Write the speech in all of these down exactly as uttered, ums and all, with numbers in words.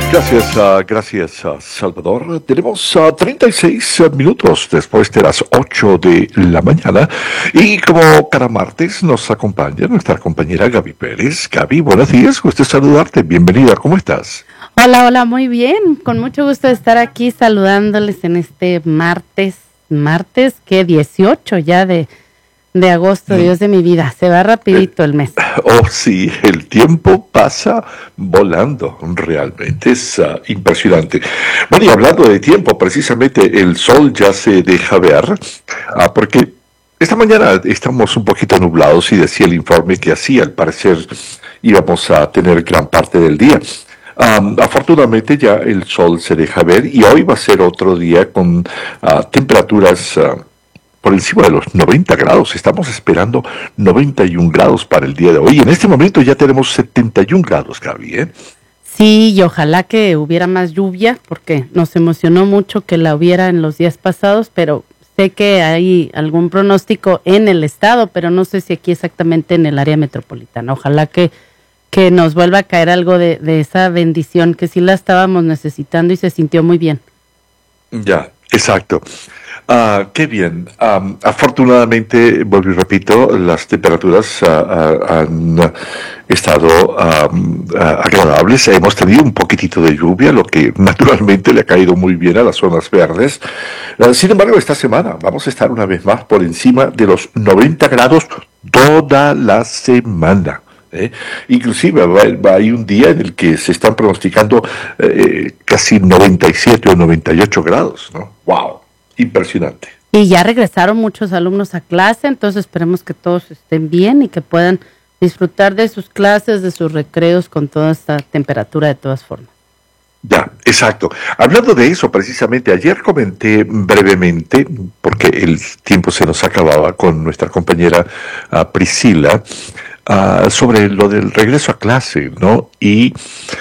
Gracias, uh, gracias uh, Salvador. Tenemos uh, treinta y seis minutos después de las ocho de la mañana y como cada martes nos acompaña nuestra compañera Gaby Pérez. Gaby, buenos días, gusto saludarte, bienvenida, ¿cómo estás? Hola, hola, muy bien, con mucho gusto de estar aquí saludándoles en este martes, martes que dieciocho ya de... de agosto, Dios de mi vida, se va rapidito el mes. Oh, sí, el tiempo pasa volando, realmente es uh, impresionante. Bueno, y hablando de tiempo, precisamente el sol ya se deja ver, uh, porque esta mañana estamos un poquito nublados y decía el informe que así, al parecer, íbamos a tener gran parte del día. Um, afortunadamente ya el sol se deja ver y hoy va a ser otro día con uh, temperaturas uh, por encima de los noventa grados. Estamos esperando noventa y un grados para el día de hoy. En este momento ya tenemos setenta y un grados, Gaby, ¿eh? Sí, y ojalá que hubiera más lluvia, porque nos emocionó mucho que la hubiera en los días pasados, pero sé que hay algún pronóstico en el estado, pero no sé si aquí exactamente en el área metropolitana. Ojalá que, que nos vuelva a caer algo de, de esa bendición, que sí la estábamos necesitando y se sintió muy bien. Ya, exacto. Ah, qué bien. Um, afortunadamente, vuelvo y repito, las temperaturas uh, uh, han estado um, uh, agradables. Hemos tenido un poquitito de lluvia, lo que naturalmente le ha caído muy bien a las zonas verdes. Uh, sin embargo, esta semana vamos a estar una vez más por encima de los noventa grados toda la semana. ¿Eh? Inclusive va, va, hay un día en el que se están pronosticando eh, casi noventa y siete o noventa y ocho grados, ¿no? ¡Wow! Impresionante. Y ya regresaron muchos alumnos a clase, entonces esperemos que todos estén bien y que puedan disfrutar de sus clases, de sus recreos con toda esta temperatura de todas formas. Ya, exacto. Hablando de eso, precisamente, ayer comenté brevemente, porque el tiempo se nos acababa con nuestra compañera uh, Priscila, uh, sobre lo del regreso a clase, ¿no? Y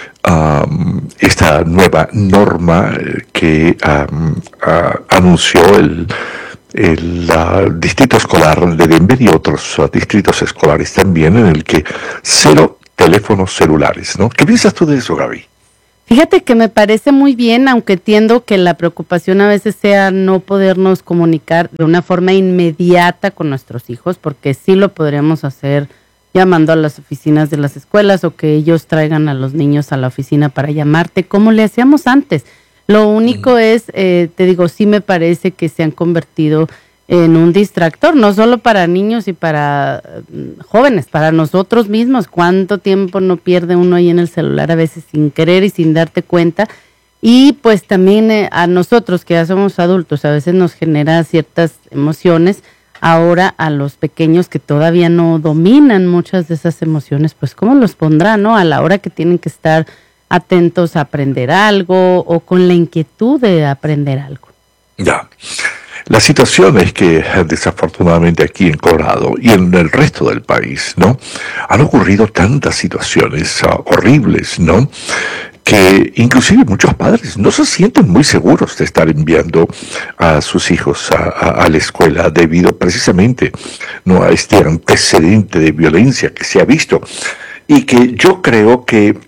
Um, esta nueva norma que um, uh, anunció el, el uh, distrito escolar de Denver y otros uh, distritos escolares también, en el que cero teléfonos celulares, ¿no? ¿Qué piensas tú de eso, Gaby? Fíjate que me parece muy bien, aunque entiendo que la preocupación a veces sea no podernos comunicar de una forma inmediata con nuestros hijos, porque sí lo podríamos hacer llamando a las oficinas de las escuelas o que ellos traigan a los niños a la oficina para llamarte, como le hacíamos antes. Lo único mm. es, eh, te digo, sí me parece que se han convertido en un distractor, no solo para niños y para uh, jóvenes, para nosotros mismos. ¿Cuánto tiempo no pierde uno ahí en el celular a veces sin querer y sin darte cuenta? Y pues también eh, a nosotros que ya somos adultos, a veces nos genera ciertas emociones. Ahora a los pequeños que todavía no dominan muchas de esas emociones, pues ¿cómo los pondrá, no? A la hora que tienen que estar atentos a aprender algo o con la inquietud de aprender algo. Ya. La situación es que desafortunadamente aquí en Colorado y en el resto del país, ¿no? Han ocurrido tantas situaciones uh, horribles, ¿no? Que inclusive muchos padres no se sienten muy seguros de estar enviando a sus hijos a, a, a la escuela debido precisamente, ¿no?, a este antecedente de violencia que se ha visto y que yo creo que,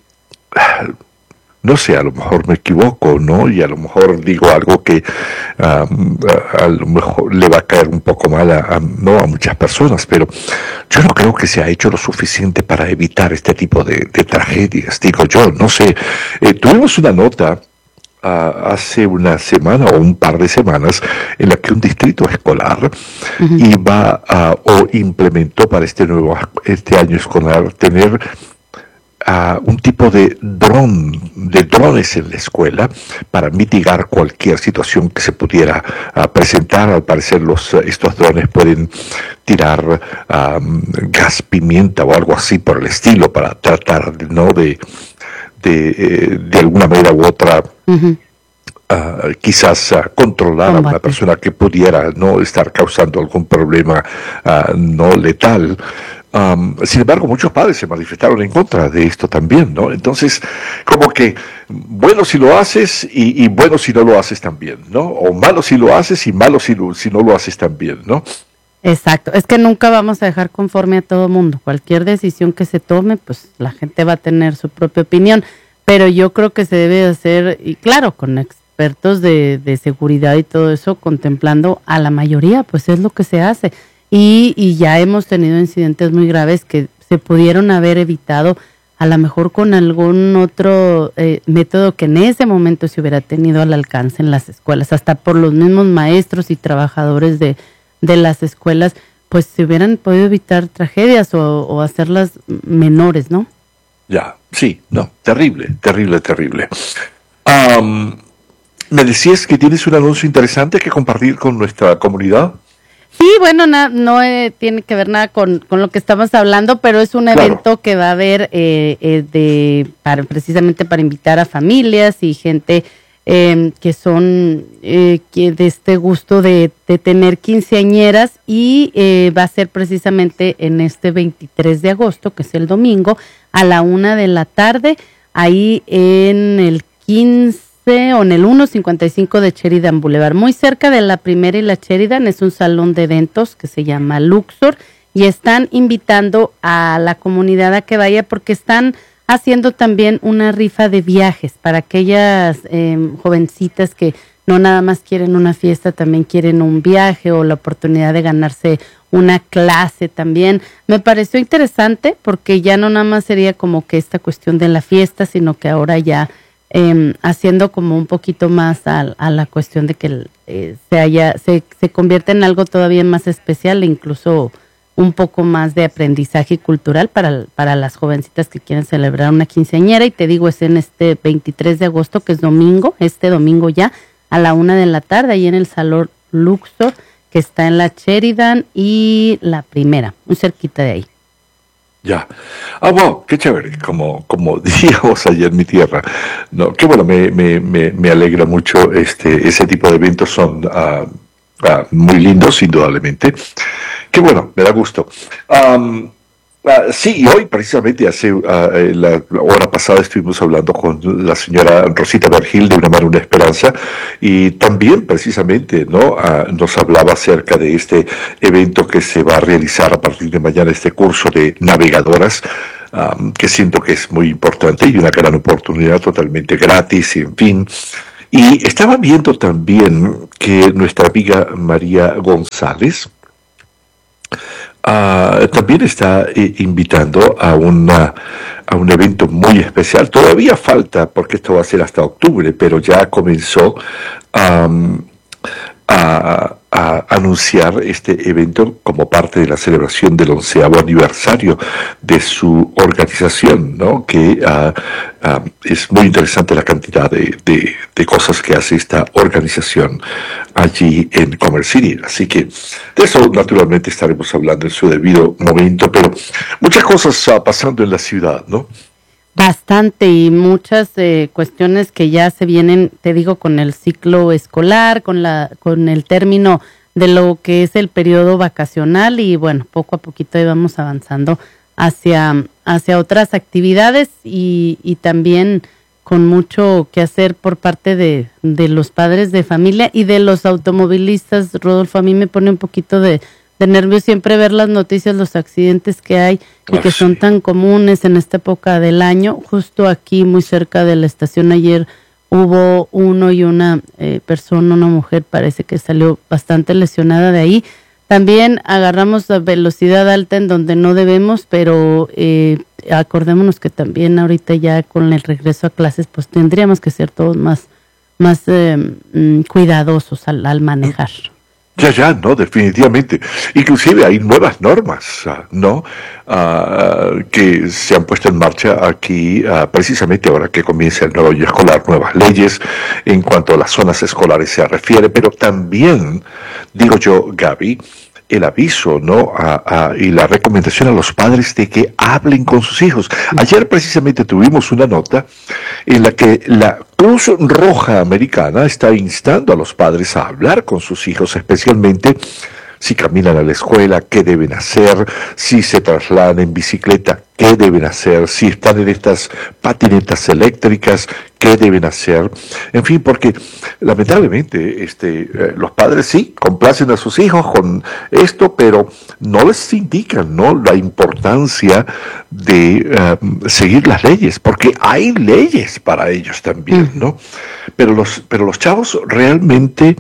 no sé, a lo mejor me equivoco, ¿no? Y a lo mejor digo algo que um, a, a lo mejor le va a caer un poco mal a, a, no a muchas personas, pero yo no creo que se ha hecho lo suficiente para evitar este tipo de, de tragedias, digo yo, no sé. Eh, tuvimos una nota uh, hace una semana o un par de semanas en la que un distrito escolar uh-huh. iba a, o implementó para este nuevo este año escolar tener Uh, un tipo de dron, de drones en la escuela para mitigar cualquier situación que se pudiera uh, presentar. Al parecer los, uh, estos drones pueden tirar um, gas pimienta o algo así por el estilo para tratar, ¿no?, de, de, eh, de alguna manera u otra uh-huh. Uh, quizás uh, controlar Combate. a una persona que pudiera no estar causando algún problema uh, no letal. Um, sin embargo, muchos padres se manifestaron en contra de esto también, ¿no? Entonces, como que bueno si lo haces y, y bueno si no lo haces también, ¿no? O malo si lo haces y malo si, lo, si no lo haces también, ¿no? Exacto, es que nunca vamos a dejar conforme a todo mundo. Cualquier decisión que se tome, pues la gente va a tener su propia opinión. pero yo creo que se debe hacer, y claro, con expertos de, de seguridad y todo eso, contemplando a la mayoría, pues es lo que se hace. Y, y ya hemos tenido incidentes muy graves que se pudieron haber evitado, a lo mejor con algún otro eh, método que en ese momento se hubiera tenido al alcance en las escuelas, hasta por los mismos maestros y trabajadores de, de las escuelas, pues se hubieran podido evitar tragedias o, o hacerlas menores, ¿no? Ya, sí, no, terrible, terrible, terrible. Um, ¿Me decías que tienes un anuncio interesante que compartir con nuestra comunidad? Sí, bueno, na, no eh, tiene que ver nada con, con lo que estamos hablando, pero es un Claro. evento que va a haber eh, eh, de para precisamente para invitar a familias y gente eh, que son eh, que de este gusto de, de tener quinceañeras, y eh, va a ser precisamente en este veintitrés de agosto, que es el domingo, a la una de la tarde, ahí en el quince o en el ciento cincuenta y cinco de Sheridan Boulevard, muy cerca de la Primera y la Sheridan. Es un salón de eventos que se llama Luxor, y están invitando a la comunidad a que vaya porque están haciendo también una rifa de viajes para aquellas eh, jovencitas que no nada más quieren una fiesta, también quieren un viaje o la oportunidad de ganarse una clase también. Me pareció interesante porque ya no nada más sería como que esta cuestión de la fiesta, sino que ahora ya Eh, haciendo como un poquito más a, a la cuestión de que eh, se haya se, se convierte en algo todavía más especial e incluso un poco más de aprendizaje cultural para, para las jovencitas que quieren celebrar una quinceañera. Y te digo, es en este veintitrés de agosto, que es domingo, este domingo ya, a la una de la tarde, ahí en el Salón Luxor, que está en la Sheridan y la Primera, muy cerquita de ahí. Ya. Ah, wow, qué chévere, como, como decíamos ayer en mi tierra. No, qué bueno, me, me, me, me alegra mucho este, ese tipo de eventos, son uh, uh, muy lindos, indudablemente. Qué bueno, me da gusto. Um, Uh, sí, y hoy precisamente hace uh, la hora pasada estuvimos hablando con la señora Rosita Vergil de Una Mano, Una Esperanza, y también precisamente no uh, nos hablaba acerca de este evento que se va a realizar a partir de mañana, este curso de navegadoras, um, que siento que es muy importante y una gran oportunidad totalmente gratis, en fin. Y estaba viendo también que nuestra amiga María González Uh, también está eh, invitando a, una, a un evento muy especial. Todavía falta, porque esto va a ser hasta octubre, pero ya comenzó um, a, a anunciar este evento como parte de la celebración del onceavo aniversario de su organización, ¿no? Que uh, uh, es muy interesante la cantidad de, de, de cosas que hace esta organización allí en Commerce City. Así que de eso naturalmente estaremos hablando en su debido momento, pero muchas cosas uh, pasando en la ciudad, ¿no? Bastante, y muchas eh, cuestiones que ya se vienen, te digo, con el ciclo escolar, con la con el término de lo que es el periodo vacacional, y bueno, poco a poquito ahí vamos avanzando hacia, hacia otras actividades, y, y también con mucho que hacer por parte de, de los padres de familia y de los automovilistas. Rodolfo, a mí me pone un poquito de de nervios siempre ver las noticias, los accidentes que hay y Ah, que son sí. tan comunes en esta época del año. Justo aquí, muy cerca de la estación, ayer hubo uno y una eh, persona, una mujer, parece que salió bastante lesionada de ahí. También agarramos la velocidad alta en donde no debemos, pero eh, acordémonos que también ahorita ya con el regreso a clases, pues tendríamos que ser todos más, más eh, mm, cuidadosos al, al manejar. Ya, ya, no, definitivamente. Inclusive hay nuevas normas, uh, ¿no? Uh, que se han puesto en marcha aquí, uh, precisamente ahora que comienza el nuevo año escolar, nuevas leyes en cuanto a las zonas escolares se refiere, pero también, digo yo, Gaby, el aviso, ¿no? A, a, y la recomendación a los padres de que hablen con sus hijos. Ayer precisamente tuvimos una nota en la que la Cruz Roja Americana está instando a los padres a hablar con sus hijos, especialmente Si caminan a la escuela, ¿qué deben hacer? Si se trasladan en bicicleta, ¿qué deben hacer? Si están en estas patinetas eléctricas, ¿qué deben hacer? En fin, porque lamentablemente este, eh, los padres sí complacen a sus hijos con esto, pero no les indican, ¿no?, la importancia de uh, seguir las leyes, porque hay leyes para ellos también, ¿no? Pero los, pero los chavos realmente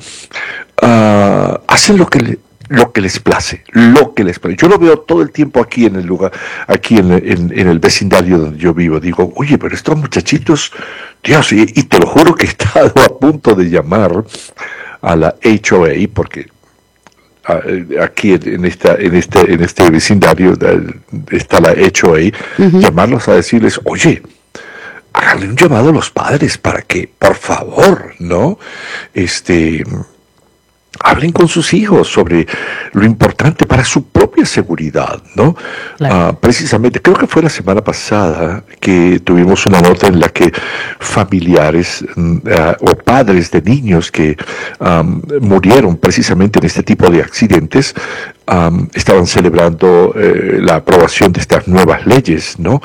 uh, hacen lo que le, lo que les place, lo que les place. Yo lo veo todo el tiempo aquí en el lugar, aquí en, en, en el vecindario donde yo vivo. Digo, oye, pero estos muchachitos, Dios, y, y te lo juro que he estado a punto de llamar a la H O A, porque a, aquí en esta, en este, en este vecindario está la H O A, uh-huh. llamarlos a decirles, oye, háganle un llamado a los padres para que, por favor, ¿no? Este... hablen con sus hijos sobre lo importante para su propia seguridad, ¿no? Claro. Uh, precisamente, creo que fue la semana pasada que tuvimos una nota en la que familiares uh, o padres de niños que um, murieron precisamente en este tipo de accidentes um, estaban celebrando uh, la aprobación de estas nuevas leyes, ¿no?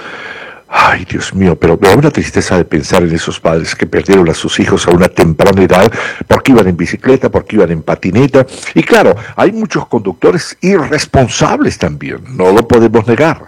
Ay, Dios mío, pero me da una tristeza de pensar en esos padres que perdieron a sus hijos a una temprana edad porque iban en bicicleta, porque iban en patineta. Y claro, hay muchos conductores irresponsables también, no lo podemos negar.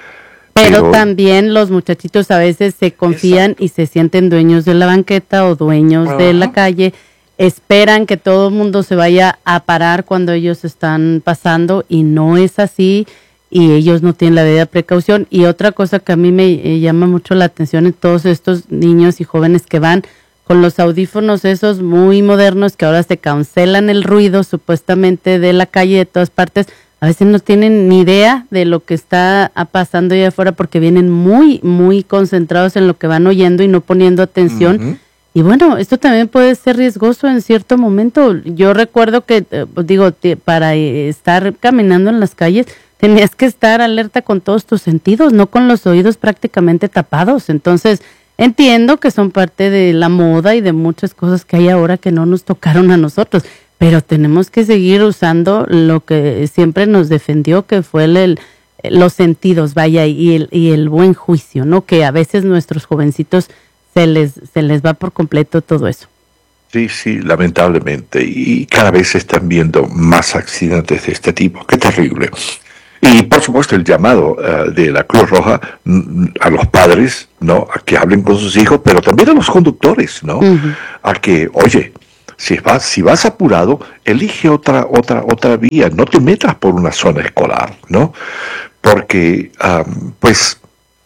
Pero, pero también los muchachitos a veces se confían exacto. y se sienten dueños de la banqueta o dueños Ajá. de la calle, esperan que todo el mundo se vaya a parar cuando ellos están pasando y no es así. Y ellos no tienen la debida precaución. Y otra cosa que a mí me eh, llama mucho la atención en todos estos niños y jóvenes que van con los audífonos esos muy modernos que ahora se cancelan el ruido supuestamente de la calle de todas partes, a veces no tienen ni idea de lo que está pasando allá afuera porque vienen muy, muy concentrados en lo que van oyendo y no poniendo atención. Uh-huh. Y bueno, esto también puede ser riesgoso en cierto momento. Yo recuerdo que, eh, digo, te, para eh, estar caminando en las calles, tenías que estar alerta con todos tus sentidos, no con los oídos prácticamente tapados. Entonces, entiendo que son parte de la moda y de muchas cosas que hay ahora que no nos tocaron a nosotros, pero tenemos que seguir usando lo que siempre nos defendió, que fue el, el, los sentidos, vaya, y el, y el buen juicio, ¿no? Que a veces nuestros jovencitos se les, se les va por completo todo eso. Sí, sí, lamentablemente, y cada vez se están viendo más accidentes de este tipo. ¡Qué terrible! Y por supuesto el llamado uh, de la Cruz Roja mm, a los padres, ¿no?, a que hablen con sus hijos, pero también a los conductores, ¿no? Uh-huh. A que, oye, si vas, si vas apurado, elige otra, otra, otra vía, no te metas por una zona escolar, ¿no? Porque, um, pues,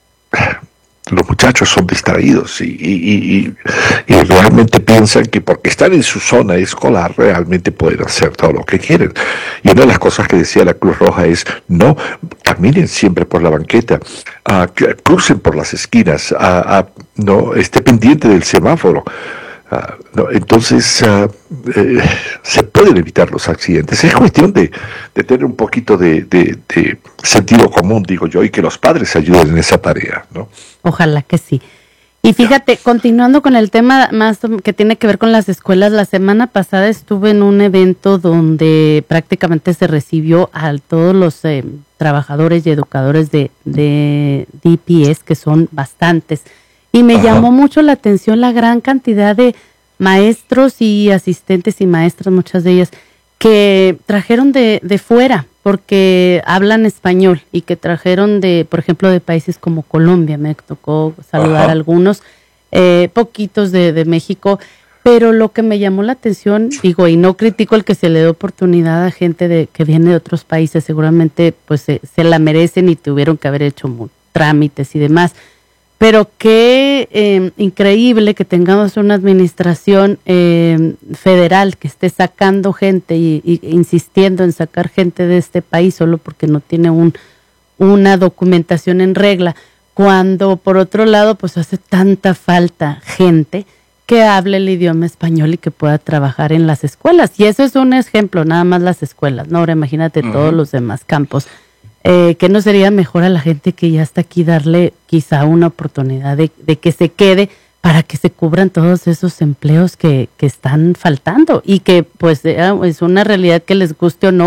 los muchachos son distraídos y, y, y, y realmente piensan que porque están en su zona escolar realmente pueden hacer todo lo que quieren. Y una de las cosas que decía la Cruz Roja es, no, caminen siempre por la banqueta, uh, crucen por las esquinas, uh, uh, no, esté pendiente del semáforo. Uh, no, entonces uh, eh, se pueden evitar los accidentes. Es cuestión de, de tener un poquito de, de, de sentido común, digo yo, y que los padres ayuden en esa tarea, ¿no? Ojalá que sí. Y fíjate, continuando con el tema más que tiene que ver con las escuelas, la semana pasada estuve en un evento donde prácticamente se recibió a todos los eh, trabajadores y educadores de, de D P S, que son bastantes. Y me Ajá. llamó mucho la atención la gran cantidad de maestros y asistentes y maestras, muchas de ellas, que trajeron de, de fuera, porque hablan español, y que trajeron de, por ejemplo, de países como Colombia. Me tocó saludar Ajá. a algunos, eh, poquitos de, de México, pero lo que me llamó la atención, digo, y no critico el que se le dé oportunidad a gente de que viene de otros países, seguramente pues se, se la merecen y tuvieron que haber hecho trámites y demás. Pero qué eh, increíble que tengamos una administración eh, federal que esté sacando gente y, y insistiendo en sacar gente de este país solo porque no tiene un una documentación en regla, cuando por otro lado pues hace tanta falta gente que hable el idioma español y que pueda trabajar en las escuelas. Y eso es un ejemplo, nada más las escuelas, ¿no? Ahora imagínate uh-huh. todos los demás campos. Eh, ¿Qué no sería mejor a la gente que ya está aquí darle quizá una oportunidad de, de que se quede para que se cubran todos esos empleos que, que están faltando? Y que pues es una realidad, que les guste o no,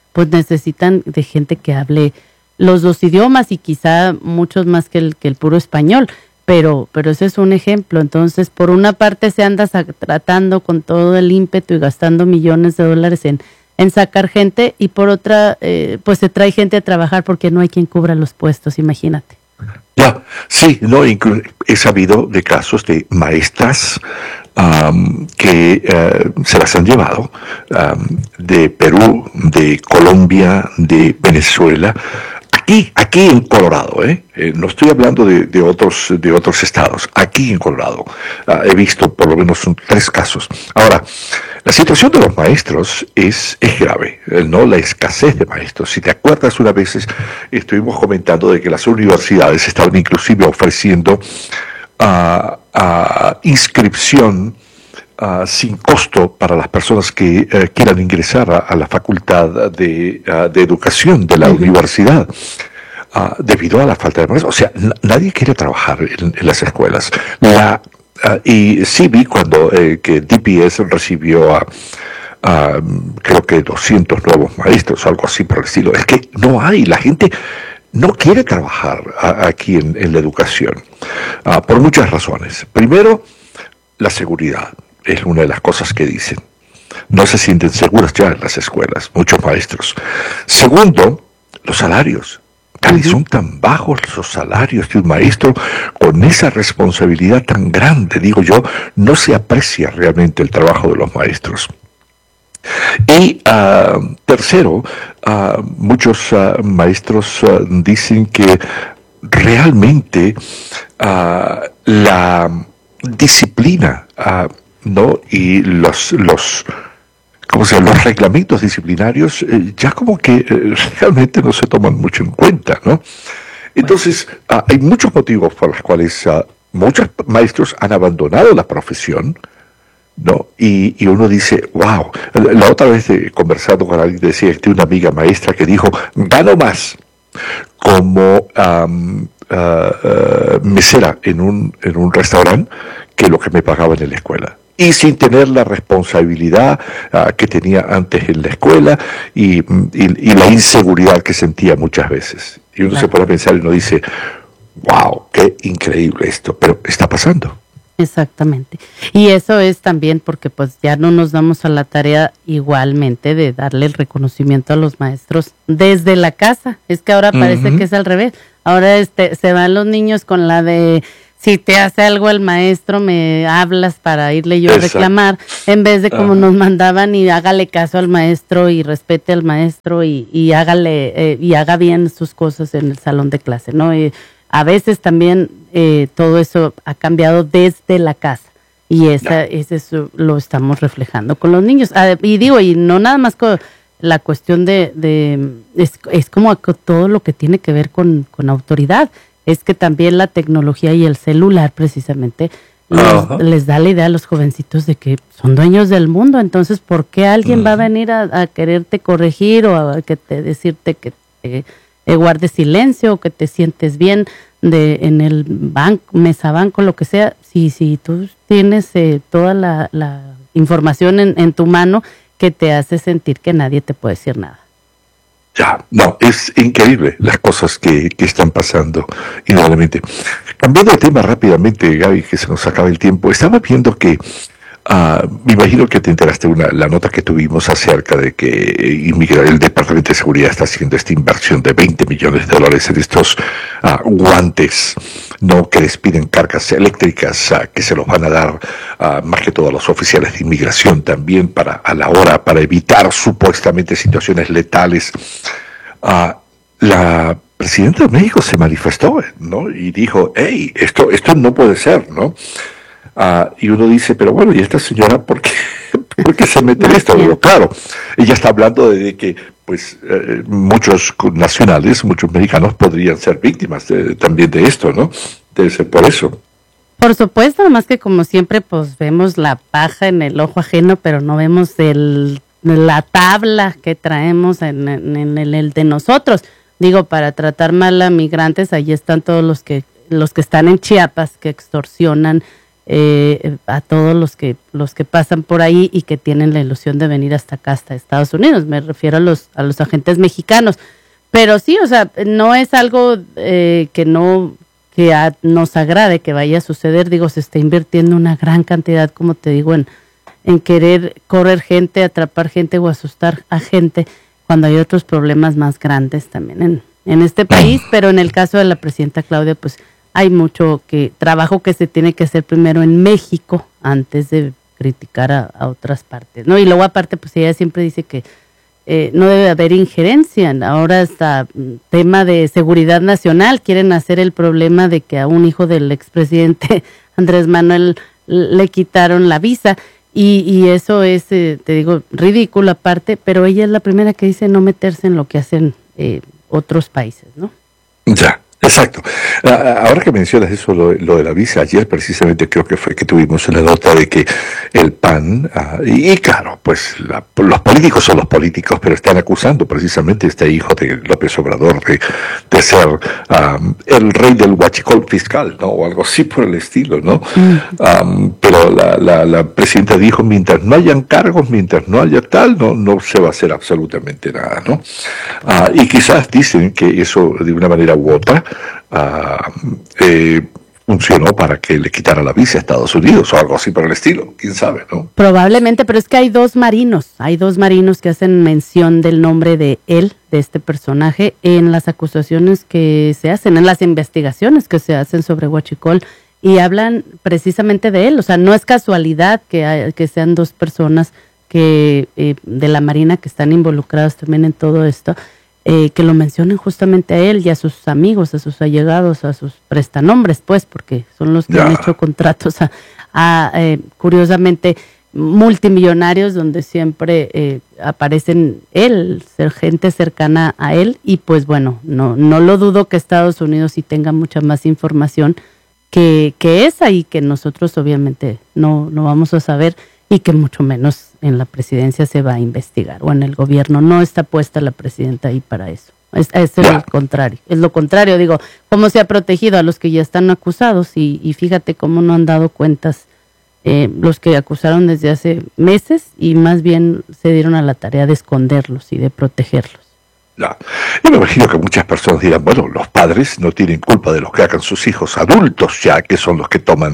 pues necesitan de gente que hable los dos idiomas y quizá muchos más que el, que el puro español. Pero, pero ese es un ejemplo. Entonces, por una parte se anda sac- tratando con todo el ímpetu y gastando millones de dólares en, en sacar gente, y por otra, eh, pues se trae gente a trabajar porque no hay quien cubra los puestos, imagínate. Ya, sí, no, inclu- he sabido de casos de maestras um, que uh, se las han llevado um, de Perú, de Colombia, de Venezuela. Aquí, aquí en Colorado, ¿eh? Eh, no estoy hablando de, de otros de otros estados, aquí en Colorado. Uh, he visto por lo menos un, tres casos. Ahora, la situación de los maestros es, es grave, eh, ¿no? La escasez de maestros. Si te acuerdas, una vez estuvimos comentando de que las universidades estaban inclusive ofreciendo uh, uh, inscripción Uh, sin costo para las personas que uh, quieran ingresar a, a la facultad de, uh, de educación de la uh-huh. universidad, uh, debido a la falta de maestros. O sea, n- nadie quiere trabajar en, en las escuelas. La, uh, y sí vi cuando eh, que D P S recibió a, a creo que doscientos nuevos maestros o algo así por el estilo. Es que no hay, la gente no quiere trabajar a, aquí en, en la educación, uh, por muchas razones. Primero, la seguridad. Es una de las cosas que dicen. No se sienten seguras ya en las escuelas, muchos maestros. Segundo, los salarios. Cali, uh-huh. son tan bajos los salarios de un maestro con esa responsabilidad tan grande. Digo yo, no se aprecia realmente el trabajo de los maestros. Y uh, tercero, uh, muchos uh, maestros uh, dicen que realmente uh, la disciplina uh, ¿no? Y los, los, ¿cómo se llama? Los reglamentos disciplinarios eh, ya como que eh, realmente no se toman mucho en cuenta, ¿no? Entonces, uh, hay muchos motivos por los cuales uh, muchos maestros han abandonado la profesión, ¿no? Y, y uno dice, wow. La otra vez eh, conversando con alguien, decía que una amiga maestra que dijo, gano más como um, uh, uh, mesera en un, en un restaurante que lo que me pagaban en la escuela. Y sin tener la responsabilidad uh, que tenía antes en la escuela y, y, y la inseguridad que sentía muchas veces. Y uno claro. se pone a pensar y uno dice, wow, qué increíble esto, pero está pasando. Exactamente. Y eso es también porque pues ya no nos damos a la tarea igualmente de darle el reconocimiento a los maestros desde la casa. Es que ahora parece uh-huh. que es al revés. Ahora este se van los niños con la de si te hace algo el maestro, me hablas para irle yo Exacto. a reclamar, en vez de como uh-huh. nos mandaban y hágale caso al maestro y respete al maestro y, y hágale eh, y haga bien sus cosas en el salón de clase, ¿no? Y a veces también eh, todo eso ha cambiado desde la casa y esa, ese eso lo estamos reflejando con los niños. Ah, y digo, y no nada más con la cuestión de, de es, es como todo lo que tiene que ver con, con autoridad. Es que también la tecnología y el celular precisamente les, les da la idea a los jovencitos de que son dueños del mundo. Entonces, ¿por qué alguien uh-huh. va a venir a, a quererte corregir o a que te decirte que te eh, guardes silencio o que te sientes bien de en el banco, mesa banco, lo que sea? Si, si tú tienes eh, toda la, la información en, en tu mano que te hace sentir que nadie te puede decir nada. Ya, no, es increíble las cosas que, que están pasando, indudablemente. Cambiando de tema rápidamente, Gaby, que se nos acaba el tiempo, estaba viendo que, uh, me imagino que te enteraste una la nota que tuvimos acerca de que inmigra, el Departamento de Seguridad está haciendo esta inversión de veinte millones de dólares en estos uh, guantes, no que les piden cargas eléctricas, uh, que se los van a dar uh, más que todo a los oficiales de inmigración también para a la hora, para evitar supuestamente situaciones letales. Uh, la presidenta de México se manifestó, ¿no? Y dijo, hey, esto, esto no puede ser, ¿no? Uh, y uno dice, pero bueno, ¿y esta señora por qué, por qué se mete en esto? Pero claro, ella está hablando de que pues eh, muchos nacionales, muchos mexicanos podrían ser víctimas de, también de esto, ¿no? Debe ser por eso. Por supuesto, más que como siempre, pues vemos la paja en el ojo ajeno, pero no vemos el, la tabla que traemos en, en, en, el, el de nosotros. Digo, para tratar mal a migrantes, ahí están todos los que los que están en Chiapas, que extorsionan eh, a todos los que los que pasan por ahí y que tienen la ilusión de venir hasta acá, hasta Estados Unidos. Me refiero a los a los agentes mexicanos. Pero sí, o sea, no es algo eh, que no que a, nos agrade que vaya a suceder. Digo, se está invirtiendo una gran cantidad, como te digo, en en querer correr gente, atrapar gente o asustar a gente cuando hay otros problemas más grandes también en, en este país. Pero en el caso de la presidenta Claudia, pues hay mucho que trabajo que se tiene que hacer primero en México antes de criticar a, a otras partes, ¿no? Y luego aparte, pues ella siempre dice que eh, no debe haber injerencia. Ahora hasta tema de seguridad nacional quieren hacer el problema de que a un hijo del expresidente Andrés Manuel le quitaron la visa. Y, y eso es, eh, te digo, ridículo aparte, pero ella es la primera que dice no meterse en lo que hacen eh, otros países, ¿no? Ya, exacto. Uh, ahora que mencionas eso, lo, lo de la visa, ayer precisamente creo que fue que tuvimos una nota de que el P A N, uh, y, y claro, pues la, los políticos son los políticos, pero están acusando precisamente a este hijo de López Obrador de, de ser um, el rey del huachicol fiscal, ¿no? O algo así por el estilo, ¿no? Mm. Um, pero la, la, la presidenta dijo, mientras no hayan cargos, mientras no haya tal, no, no se va a hacer absolutamente nada, ¿no? Uh, y quizás dicen que eso de una manera u otra Uh, eh, funcionó para que le quitara la visa a Estados Unidos o algo así por el estilo, quién sabe, ¿no? Probablemente, pero es que hay dos marinos, hay dos marinos que hacen mención del nombre de él, de este personaje, en las acusaciones que se hacen, en las investigaciones que se hacen sobre huachicol, y hablan precisamente de él. O sea, no es casualidad que, hay, que sean dos personas que eh, de la Marina que están involucradas también en todo esto, Eh, que lo mencionen justamente a él y a sus amigos, a sus allegados, a sus prestanombres, pues, porque son los que yeah. han hecho contratos a, a eh, curiosamente, multimillonarios, donde siempre eh, aparecen él, ser gente cercana a él, y pues bueno, no, no lo dudo que Estados Unidos sí tenga mucha más información que, que esa, y que nosotros obviamente no, no vamos a saber, y que mucho menos en la presidencia se va a investigar, o en el gobierno. No está puesta la presidenta ahí para eso. Es, es yeah. lo contrario, es lo contrario, digo, cómo se ha protegido a los que ya están acusados, y, y fíjate cómo no han dado cuentas eh, los que acusaron desde hace meses, y más bien se dieron a la tarea de esconderlos y de protegerlos. Ya. Yo me imagino que muchas personas dirán, bueno, los padres no tienen culpa de lo que hagan sus hijos adultos, ya que son los que toman,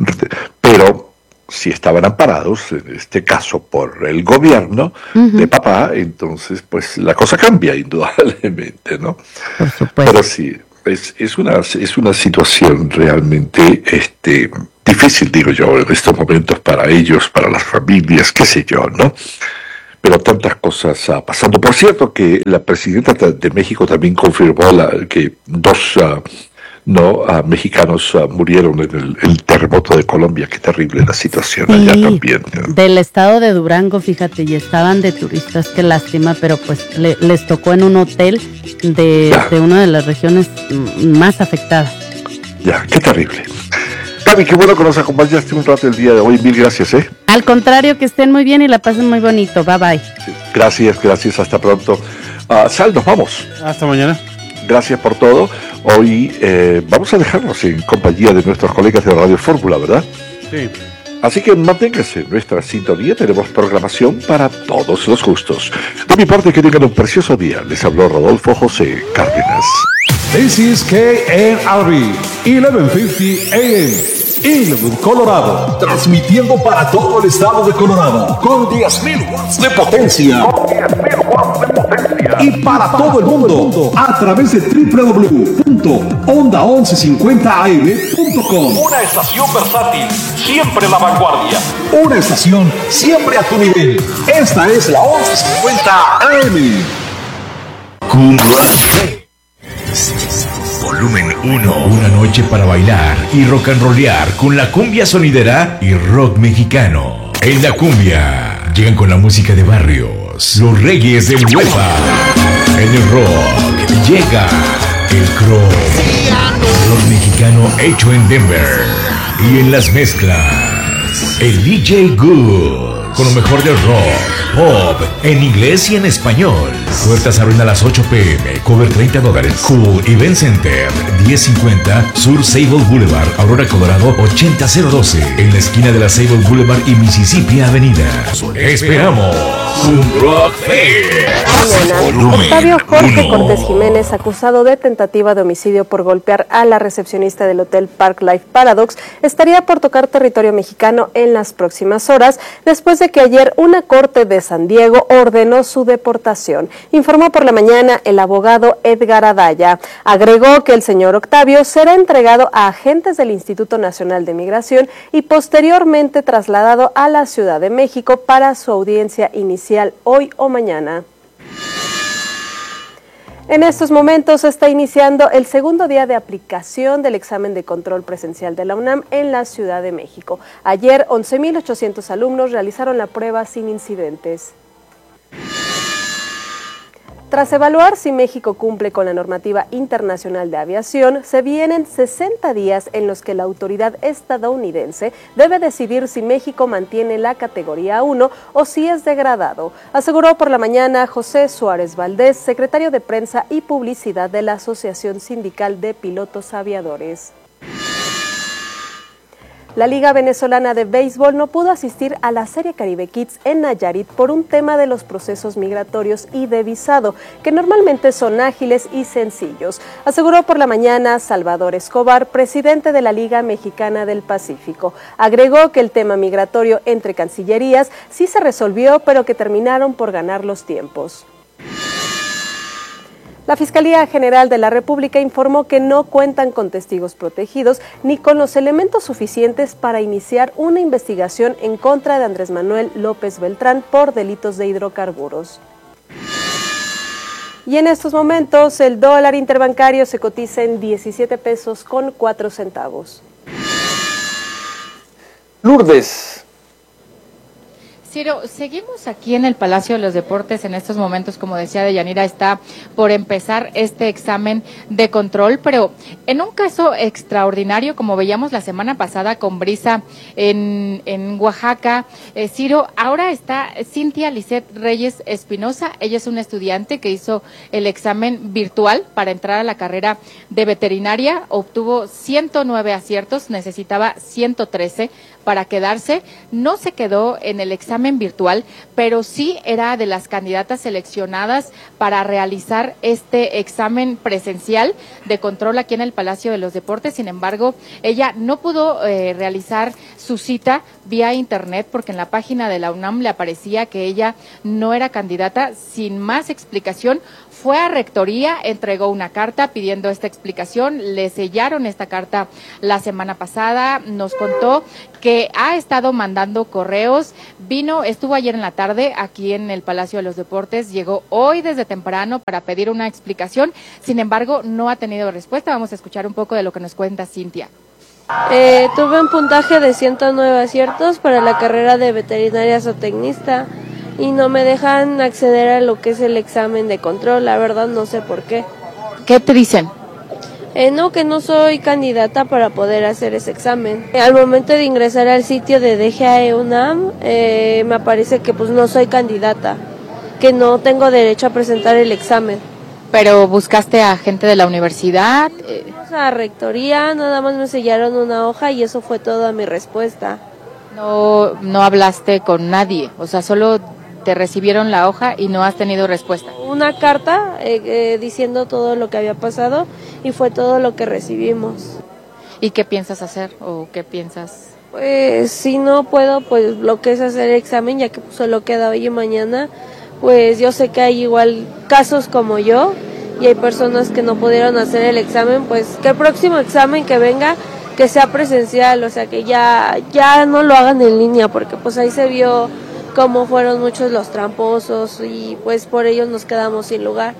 pero si estaban amparados, en este caso por el gobierno uh-huh. de papá, entonces pues la cosa cambia indudablemente, ¿no? Por supuesto. Pero sí, es, es una es una situación realmente este difícil, digo yo, en estos momentos para ellos, para las familias, qué sé yo, ¿no? Pero tantas cosas uh, pasando. Por cierto que la presidenta de México también confirmó la, que dos uh, no uh, mexicanos uh, murieron en el, el terremoto de Colombia. Qué terrible la situación sí, allá también, ¿no? Del estado de Durango, fíjate, y estaban de turistas, qué lástima, pero pues le, les tocó en un hotel de, de una de las regiones más afectadas. Ya, qué terrible. Gaby, qué bueno que nos acompañaste un rato el día de hoy. Mil gracias, ¿eh? Al contrario, que estén muy bien y la pasen muy bonito. Bye, bye. Sí, gracias, gracias. Hasta pronto. Uh, Sal, nos vamos. Hasta mañana. Gracias por todo. Hoy eh, vamos a dejarnos en compañía de nuestros colegas de Radio Fórmula, ¿verdad? Sí. Así que manténganse en nuestra sintonía. Tenemos programación para todos los gustos. De mi parte, que tengan un precioso día. Les habló Rodolfo José Cárdenas. This is K N R B, eleven fifty A M, Inglewood, Colorado. Transmitiendo para todo el estado de Colorado con diez mil watts de potencia. Con diez mil watts de potencia. Y para todo el mundo a través de doble u doble u doble u punto onda once cincuenta a m punto com. Una estación versátil, siempre la vanguardia. Una estación siempre a tu nivel. Esta es la once cincuenta A M. Volumen uno. Una noche para bailar y rock and rollear con la cumbia sonidera y rock mexicano. En la cumbia llegan con la música de barrios, los reyes del huepa. En el rock llega el crow, rock mexicano hecho en Denver. Y en las mezclas, el D J Good, con lo mejor del rock, pop, en inglés y en español. Puertas abren a las ocho pe eme, cover treinta dólares. Cool Event Center, diez cincuenta Sur Sable Boulevard, Aurora, Colorado, ochenta cero doce, en la esquina de la Sable Boulevard y Mississippi Avenida. Esperamos un Rock Fair. Octavio Jorge Cortés Jiménez, acusado de tentativa de homicidio por golpear a la recepcionista del hotel Park Life Paradox, estaría por tocar territorio mexicano en las próximas horas, después de que ayer una corte de San Diego ordenó su deportación. Informó por la mañana el abogado Edgar Adaya. Agregó que el señor Octavio será entregado a agentes del Instituto Nacional de Migración y posteriormente trasladado a la Ciudad de México para su audiencia inicial hoy o mañana. En estos momentos se está iniciando el segundo día de aplicación del examen de control presencial de la UNAM en la Ciudad de México. Ayer, once mil ochocientos alumnos realizaron la prueba sin incidentes. Tras evaluar si México cumple con la normativa internacional de aviación, se vienen sesenta días en los que la autoridad estadounidense debe decidir si México mantiene la categoría uno o si es degradado, aseguró por la mañana José Suárez Valdés, secretario de Prensa y Publicidad de la Asociación Sindical de Pilotos Aviadores. La Liga Venezolana de Béisbol no pudo asistir a la Serie Caribe Kids en Nayarit por un tema de los procesos migratorios y de visado, que normalmente son ágiles y sencillos, aseguró por la mañana Salvador Escobar, presidente de la Liga Mexicana del Pacífico. Agregó que el tema migratorio entre cancillerías sí se resolvió, pero que terminaron por ganar los tiempos. La Fiscalía General de la República informó que no cuentan con testigos protegidos ni con los elementos suficientes para iniciar una investigación en contra de Andrés Manuel López Beltrán por delitos de hidrocarburos. Y en estos momentos el dólar interbancario se cotiza en diecisiete pesos con cuatro centavos. Lourdes. Ciro, seguimos aquí en el Palacio de los Deportes. En estos momentos, como decía Deyanira, está por empezar este examen de control, pero en un caso extraordinario, como veíamos la semana pasada con Brisa en, en Oaxaca, eh, Ciro, ahora está Cintia Lisset Reyes Espinosa. Ella es una estudiante que hizo el examen virtual para entrar a la carrera de veterinaria, obtuvo ciento nueve aciertos, necesitaba ciento trece para quedarse. No se quedó en el examen virtual, pero sí era de las candidatas seleccionadas para realizar este examen presencial de control aquí en el Palacio de los Deportes. Sin embargo, ella no pudo eh, realizar su cita vía internet porque en la página de la UNAM le aparecía que ella no era candidata. Sin más explicación, fue a Rectoría, entregó una carta pidiendo esta explicación, le sellaron esta carta la semana pasada, nos contó que ha estado mandando correos, vino, estuvo ayer en la tarde aquí en el Palacio de los Deportes, llegó hoy desde temprano para pedir una explicación, sin embargo no ha tenido respuesta. Vamos a escuchar un poco de lo que nos cuenta Cintia. Eh, tuve un puntaje de ciento nueve aciertos para la carrera de veterinaria zootecnista y no me dejan acceder a lo que es el examen de control, la verdad no sé por qué. ¿Qué te dicen? Eh, no, que no soy candidata para poder hacer ese examen. Al momento de ingresar al sitio de D G A E UNAM, eh, me aparece que pues no soy candidata, que no tengo derecho a presentar el examen. ¿Pero buscaste a gente de la universidad? Fuimos a Rectoría, nada más me sellaron una hoja y eso fue toda mi respuesta. No, no hablaste con nadie, o sea, solo te recibieron la hoja y no has tenido respuesta. Una carta eh, eh, diciendo todo lo que había pasado y fue todo lo que recibimos. ¿Y qué piensas hacer o qué piensas? Pues si no puedo, pues lo que es hacer el examen, ya que solo queda hoy y mañana, pues yo sé que hay igual casos como yo y hay personas que no pudieron hacer el examen, pues que el próximo examen que venga que sea presencial, o sea que ya ya no lo hagan en línea, porque pues ahí se vio cómo fueron muchos los tramposos y pues por ellos nos quedamos sin lugar.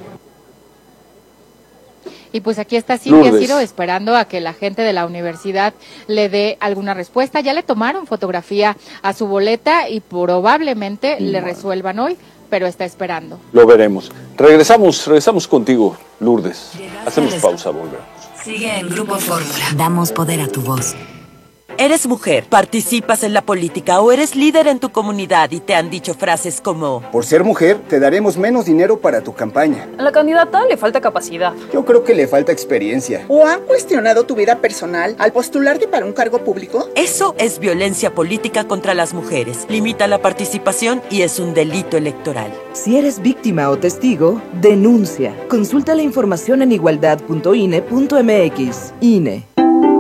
Y pues aquí está Cintia Ciro esperando a que la gente de la universidad le dé alguna respuesta. Ya le tomaron fotografía a su boleta y probablemente le resuelvan hoy, pero está esperando. Lo veremos. Regresamos, regresamos contigo, Lourdes. Hacemos pausa, volvemos. Sigue en Grupo Fórmula. Damos poder a tu voz. Eres mujer, participas en la política o eres líder en tu comunidad y te han dicho frases como: por ser mujer, te daremos menos dinero para tu campaña. A la candidata le falta capacidad. Yo creo que le falta experiencia. ¿O han cuestionado tu vida personal al postularte para un cargo público? Eso es violencia política contra las mujeres. Limita la participación y es un delito electoral. Si eres víctima o testigo, denuncia. Consulta la información en igualdad punto I N E punto M X. I N E.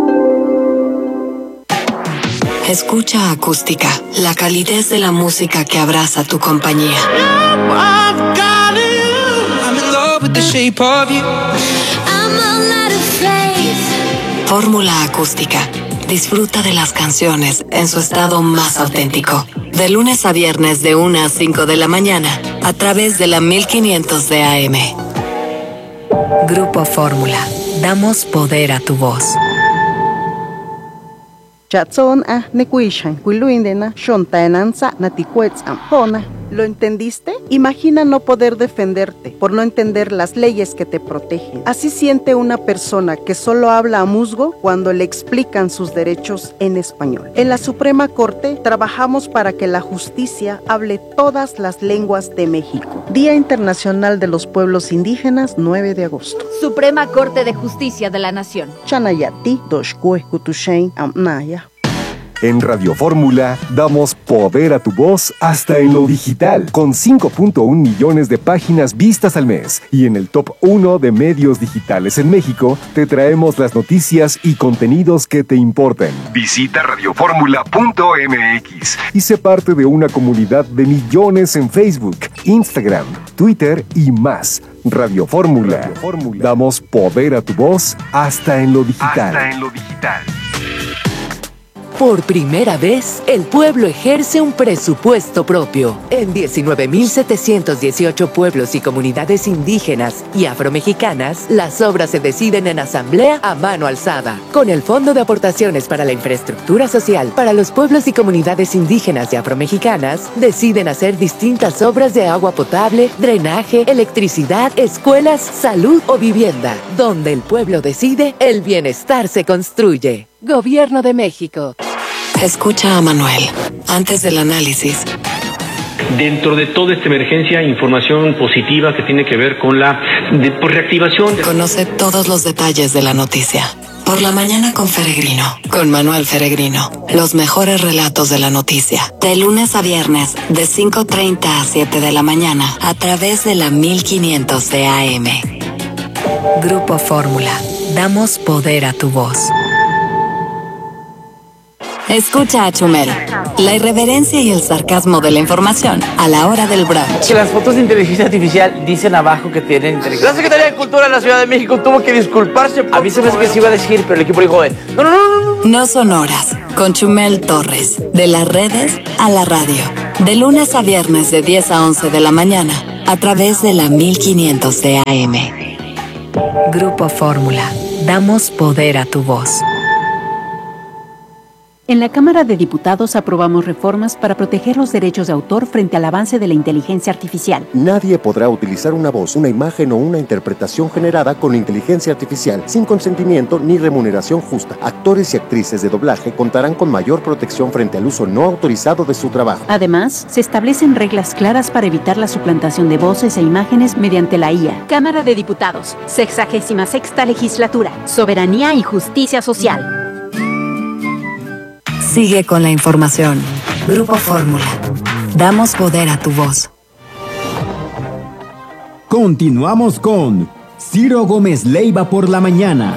Escucha Acústica, la calidez de la música que abraza tu compañía. Fórmula Acústica. Disfruta de las canciones en su estado más auténtico. De lunes a viernes de una a cinco de la mañana, a través de la mil quinientos de A M. Grupo Fórmula. Damos poder a tu voz. Chatson a nekuishan kuiluindena shontaenanza naticuetzam hona. ¿Lo entendiste? Imagina no poder defenderte por no entender las leyes que te protegen. Así siente una persona que solo habla a musgo cuando le explican sus derechos en español. En la Suprema Corte trabajamos para que la justicia hable todas las lenguas de México. Día Internacional de los Pueblos Indígenas, nueve de agosto. Suprema Corte de Justicia de la Nación. Chanayati, doshkue kutushein amnaya. En Radio Fórmula damos poder a tu voz hasta en lo digital, con cinco punto uno millones de páginas vistas al mes. Y en el top uno de medios digitales en México, te traemos las noticias y contenidos que te importan. Visita radio fórmula punto M X y sé parte de una comunidad de millones en Facebook, Instagram, Twitter y más. Radio Fórmula. Damos poder a tu voz hasta en lo digital. Hasta en lo digital. Por primera vez, el pueblo ejerce un presupuesto propio. En diecinueve mil setecientos dieciocho pueblos y comunidades indígenas y afromexicanas, las obras se deciden en asamblea a mano alzada. Con el Fondo de Aportaciones para la Infraestructura Social para los pueblos y comunidades indígenas y afromexicanas, deciden hacer distintas obras de agua potable, drenaje, electricidad, escuelas, salud o vivienda. Donde el pueblo decide, el bienestar se construye. Gobierno de México. Escucha a Manuel, antes del análisis. Dentro de toda esta emergencia, información positiva que tiene que ver con la de, por reactivación. De... Conoce todos los detalles de la noticia. Por la mañana con Feregrino, con Manuel Feregrino. Los mejores relatos de la noticia. De lunes a viernes, de cinco treinta a siete de la mañana, a través de la mil quinientos de A M. Grupo Fórmula. Damos poder a tu voz. Escucha a Chumel, la irreverencia y el sarcasmo de la información a la hora del brunch. Que las fotos de inteligencia artificial dicen abajo que tienen inteligencia. La Secretaría de Cultura de la Ciudad de México tuvo que disculparse. Por a mí se me hace que se iba a decir, pero el equipo dijo, no, no, no, no, no. No son horas, con Chumel Torres, de las redes a la radio. De lunes a viernes de diez a once de la mañana, a través de la mil quinientos de A M. Grupo Fórmula, damos poder a tu voz. En la Cámara de Diputados aprobamos reformas para proteger los derechos de autor frente al avance de la inteligencia artificial. Nadie podrá utilizar una voz, una imagen o una interpretación generada con inteligencia artificial sin consentimiento ni remuneración justa. Actores y actrices de doblaje contarán con mayor protección frente al uso no autorizado de su trabajo. Además, se establecen reglas claras para evitar la suplantación de voces e imágenes mediante la I A. Cámara de Diputados, sexagésima sexta legislatura, soberanía y justicia social. Sigue con la información. Grupo Fórmula. Damos poder a tu voz. Continuamos con Ciro Gómez Leiva por la mañana.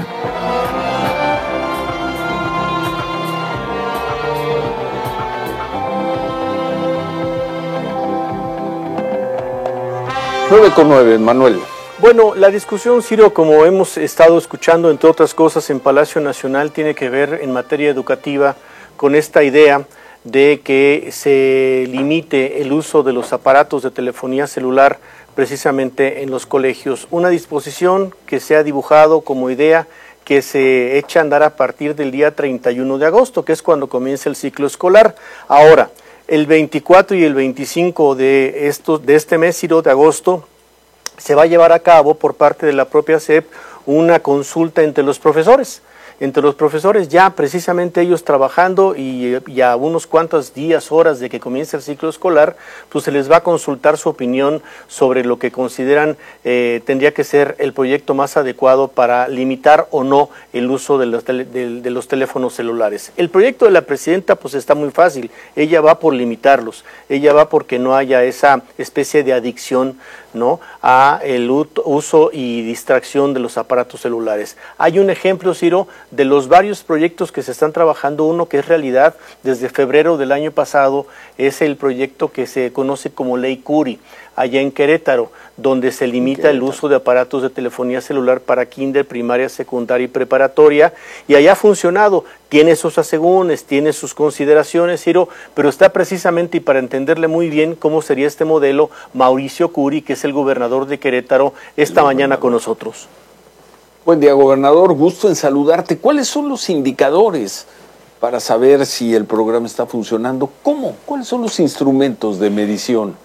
nueve con nueve, Manuel. Bueno, la discusión, Ciro, como hemos estado escuchando, entre otras cosas, en Palacio Nacional, tiene que ver en materia educativa con esta idea de que se limite el uso de los aparatos de telefonía celular precisamente en los colegios. Una disposición que se ha dibujado como idea que se echa a andar a partir del día treinta y uno de agosto, que es cuando comienza el ciclo escolar. Ahora, el veinticuatro y el veinticinco de, estos, de este mes, Ciro, de agosto, se va a llevar a cabo por parte de la propia S E P una consulta entre los profesores. entre los profesores, ya precisamente ellos trabajando y, y a unos cuantos días, horas de que comience el ciclo escolar, pues se les va a consultar su opinión sobre lo que consideran eh, tendría que ser el proyecto más adecuado para limitar o no el uso de los, tele, de, de los teléfonos celulares. El proyecto de la presidenta pues está muy fácil, ella va por limitarlos, ella va porque no haya esa especie de adicción, ¿no?, a el uso y distracción de los aparatos celulares. Hay un ejemplo, Ciro, de los varios proyectos que se están trabajando, uno que es realidad desde febrero del año pasado, es el proyecto que se conoce como Ley Curi, allá en Querétaro, donde se limita el uso de aparatos de telefonía celular para kinder, primaria, secundaria y preparatoria, y allá ha funcionado, tiene sus asegúnes, tiene sus consideraciones, Ciro, pero está precisamente, y para entenderle muy bien cómo sería este modelo, Mauricio Curi, que es el gobernador de Querétaro, esta mañana con nosotros. Buen día, gobernador, gusto en saludarte. ¿Cuáles son los indicadores para saber si el programa está funcionando? ¿Cómo? ¿Cuáles son los instrumentos de medición?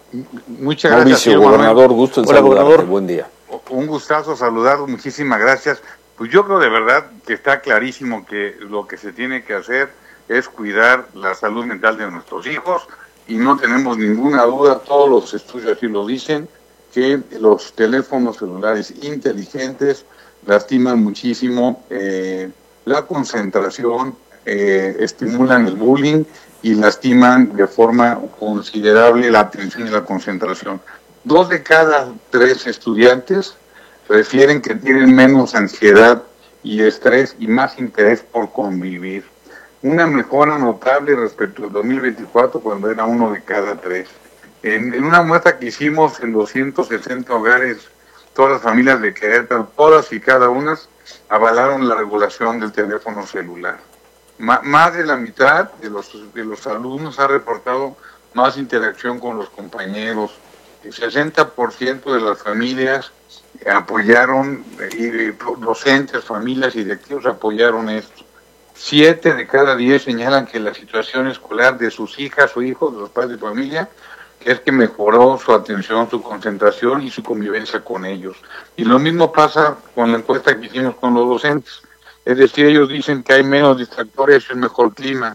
Muchas gracias, Mauricio, gobernador, gusto en Hola, saludarte. Gobernador. Buen día. Un gustazo saludarlo, muchísimas gracias. Pues yo creo de verdad que está clarísimo que lo que se tiene que hacer es cuidar la salud mental de nuestros hijos y no tenemos ninguna duda, todos los estudios así lo dicen, que los teléfonos celulares inteligentes lastiman muchísimo eh, la concentración, eh, estimulan el bullying y lastiman de forma considerable la atención y la concentración. Dos de cada tres estudiantes refieren que tienen menos ansiedad y estrés y más interés por convivir. Una mejora notable respecto al dos mil veinticuatro, cuando era uno de cada tres. En, en una muestra que hicimos en doscientos sesenta hogares, todas las familias de Querétaro, todas y cada una, avalaron la regulación del teléfono celular. Ma, más de la mitad de los, de los alumnos ha reportado más interacción con los compañeros. El sesenta por ciento de las familias apoyaron, y docentes, familias y directivos apoyaron esto. Siete de cada diez señalan que la situación escolar de sus hijas o hijos, de los padres de familia, es que mejoró su atención, su concentración y su convivencia con ellos. Y lo mismo pasa con la encuesta que hicimos con los docentes. Es decir, ellos dicen que hay menos distractores y un mejor clima.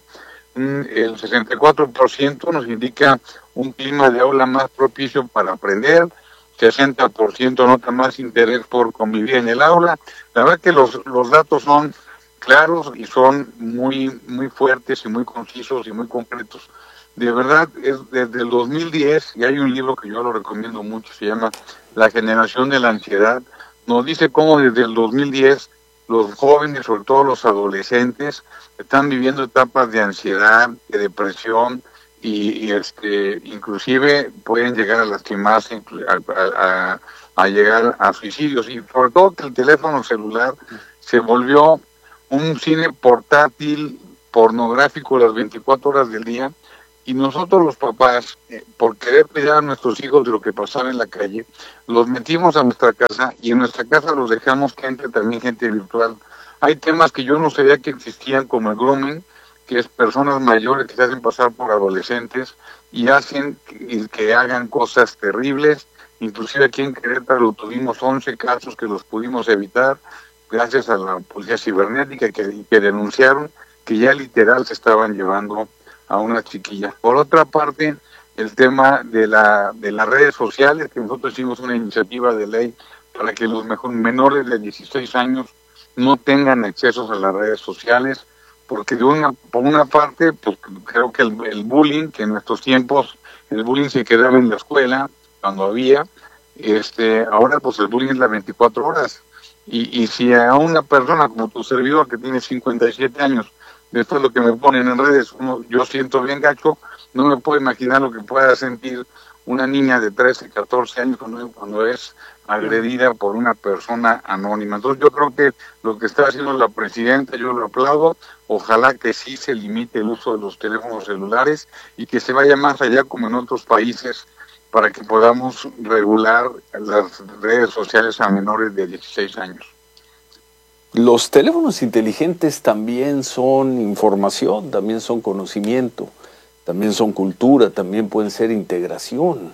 El sesenta y cuatro por ciento nos indica un clima de aula más propicio para aprender, sesenta por ciento nota más interés por convivir en el aula. La verdad que los, los datos son claros y son muy, muy fuertes y muy concisos y muy concretos. De verdad, es desde el dos mil diez, y hay un libro que yo lo recomiendo mucho, se llama La generación de la ansiedad, nos dice cómo desde el dos mil diez los jóvenes, sobre todo los adolescentes, están viviendo etapas de ansiedad, de depresión, y, y este inclusive pueden llegar a lastimarse, a, a, a llegar a suicidios, y sobre todo que el teléfono celular se volvió un cine portátil, pornográfico las veinticuatro horas del día, y nosotros los papás, eh, por querer cuidar a nuestros hijos de lo que pasaba en la calle, los metimos a nuestra casa y en nuestra casa los dejamos que entre también gente virtual. Hay temas que yo no sabía que existían, como el grooming, que es personas mayores que se hacen pasar por adolescentes y hacen que, que hagan cosas terribles. Inclusive aquí en Querétaro tuvimos once casos que los pudimos evitar gracias a la policía cibernética que, que denunciaron que ya literal se estaban llevando a una chiquilla. Por otra parte, el tema de la de las redes sociales, que nosotros hicimos una iniciativa de ley para que los mejor, menores de dieciséis años no tengan accesos a las redes sociales, porque de una por una parte, pues creo que el, el bullying, que en nuestros tiempos el bullying se quedaba en la escuela, cuando había, este ahora pues el bullying es las veinticuatro horas. Y, y si a una persona como tu servidor, que tiene cincuenta y siete años, después lo que me ponen en redes, uno, yo siento bien gacho, no me puedo imaginar lo que pueda sentir una niña de trece, catorce años cuando, cuando es agredida por una persona anónima. Entonces yo creo que lo que está haciendo la presidenta, yo lo aplaudo, ojalá que sí se limite el uso de los teléfonos celulares y que se vaya más allá como en otros países para que podamos regular las redes sociales a menores de dieciséis años. Los teléfonos inteligentes también son información, también son conocimiento, también son cultura, también pueden ser integración.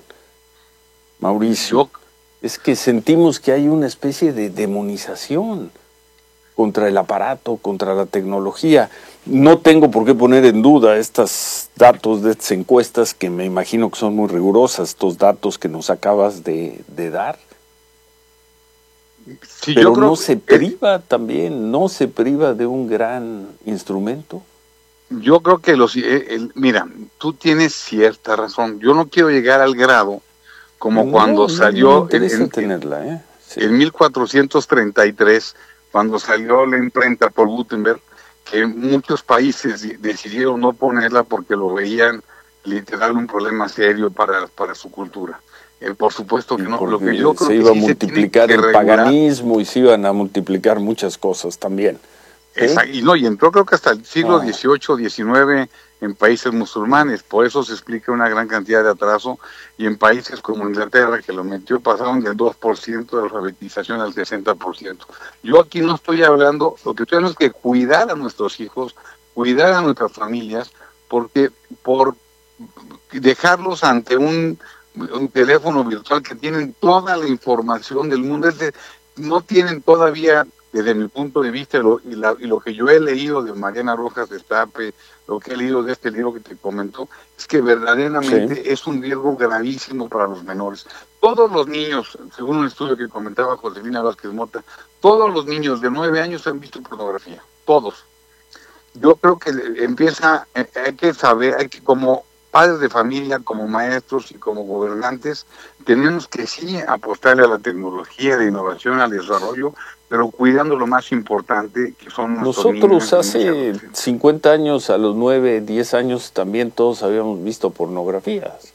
Mauricio, es que sentimos que hay una especie de demonización. contra el aparato, contra la tecnología. No tengo por qué poner en duda estos datos de estas encuestas que me imagino que son muy rigurosas, estos datos que nos acabas de, de dar. Sí, pero yo creo no se que, priva también, no se priva de un gran instrumento. Yo creo que los... Eh, el, mira, tú tienes cierta razón. Yo no quiero llegar al grado como no, cuando no, salió no me interesa en, tenerla, ¿eh? Sí. en mil cuatrocientos treinta y tres, cuando salió la imprenta por Gutenberg, que muchos países decidieron no ponerla porque lo veían literal un problema serio para, para su cultura. Eh, por supuesto que no, porque lo que yo creo se que iba sí a multiplicar se el regular, paganismo y se iban a multiplicar muchas cosas también. ¿Sí? Esa, y no, y entró creo que hasta el siglo Ah. dieciocho, diecinueve en países musulmanes, por eso se explica una gran cantidad de atraso, y en países como Inglaterra, que lo metió, pasaron del dos por ciento de alfabetización al sesenta por ciento. Yo aquí no estoy hablando, lo que estoy hablando es que cuidar a nuestros hijos, cuidar a nuestras familias, porque por dejarlos ante un, un teléfono virtual que tienen toda la información del mundo, es de, no tienen todavía, desde mi punto de vista, lo, y, la, y lo que yo he leído de Mariana Rojas Destape, lo que he leído de este libro que te comentó, es que verdaderamente sí. es un riesgo gravísimo para los menores. Todos los niños, según un estudio que comentaba Josefina Vázquez Mota, todos los niños de nueve años han visto pornografía, todos. Yo creo que empieza, hay que saber, hay que como padres de familia, como maestros y como gobernantes, tenemos que sí apostarle a la tecnología, a la innovación, al desarrollo, pero cuidando lo más importante, que son nuestros Nosotros niños, hace cincuenta años, a los nueve, diez años, también todos habíamos visto pornografías.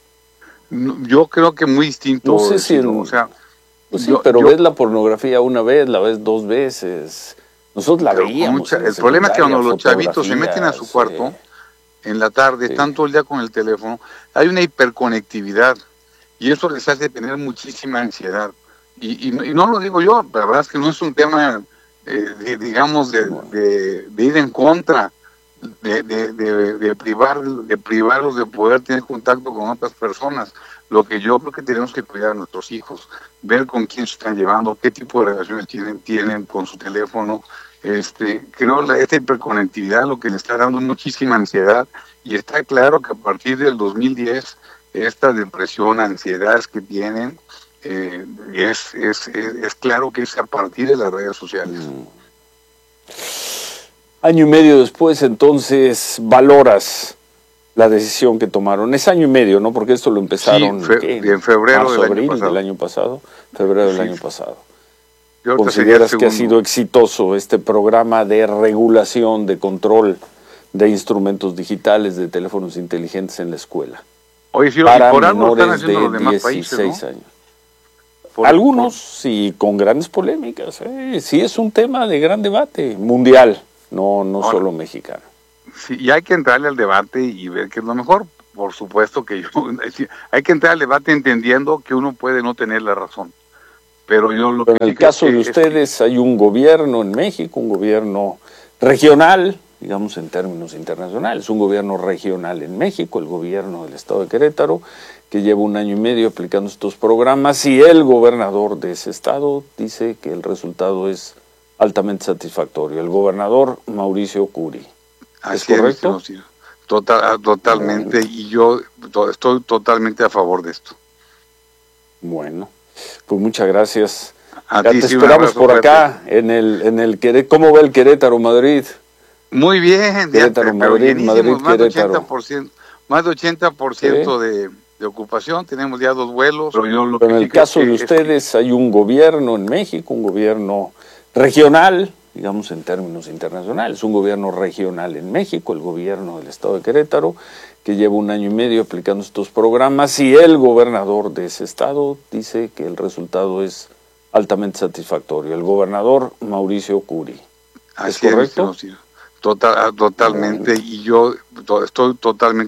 Yo creo que muy distinto. No sé si... En, o sea, pues sí, yo, pero yo, ves la pornografía una vez, la ves dos veces. Nosotros la veíamos. Mucha, el problema es que cuando los chavitos se meten a su cuarto, sí. en la tarde, sí. están todo el día con el teléfono, hay una hiperconectividad, y eso les hace tener muchísima ansiedad. Y, y, y no lo digo yo, la verdad es que no es un tema, eh, de, digamos, de, de, de ir en contra, de, de, de, de, privar, de privarlos de poder tener contacto con otras personas. Lo que yo creo que tenemos que cuidar a nuestros hijos, ver con quién se están llevando, qué tipo de relaciones tienen, tienen con su teléfono. Este, creo que esta hiperconectividad lo que le está dando muchísima ansiedad, y está claro que a partir del dos mil diez, esta depresión, ansiedades que tienen, Eh, es, es, es, es claro que es a partir de las redes sociales. Año y medio después, entonces, valoras la decisión que tomaron. Es año y medio, ¿no? Porque esto lo empezaron sí, fe, en febrero marzo, del, abril, año pasado. del año pasado. Febrero sí. del año pasado. ¿Consideras que ha sido exitoso este programa de regulación, de control de instrumentos digitales, de teléfonos inteligentes en la escuela? Oye, sí, para por algo menores están haciendo de los demás dieciséis países, ¿no? años. Por, Algunos, por... sí, con grandes polémicas. ¿eh? Sí, es un tema de gran debate mundial, no, no Ahora, solo mexicano. Sí, y hay que entrarle al debate y ver qué es lo mejor. Por supuesto que yo, hay que entrar al debate entendiendo que uno puede no tener la razón. Pero yo lo Pero que en el caso de ustedes, que... hay un gobierno en México, un gobierno regional, digamos en términos internacionales, un gobierno regional en México, el gobierno del estado de Querétaro, que lleva un año y medio aplicando estos programas, y el gobernador de ese estado dice que el resultado es altamente satisfactorio. El gobernador Mauricio Curi. ¿Es Así correcto? Es, sí. Total, totalmente, bueno. Y yo to, estoy totalmente a favor de esto. Bueno, pues muchas gracias. A ya ti, te sí, esperamos por acá, en el, en el Querétaro. ¿Cómo va el Querétaro Madrid? Muy bien, Querétaro, ya, Madrid, Madrid, más Querétaro. De ochenta por ciento, más de ochenta por ciento ¿Sí? de, de ocupación, tenemos ya dos vuelos. Pero, yo lo pero que en el caso de ustedes que... hay un gobierno en México, un gobierno regional, digamos en términos internacionales, un gobierno regional en México, el gobierno del estado de Querétaro, que lleva un año y medio aplicando estos programas, y el gobernador de ese estado dice que el resultado es altamente satisfactorio. El gobernador Mauricio Curi. ¿Es Así correcto? Es, sí. Total, totalmente, bueno. Y yo to, estoy totalmente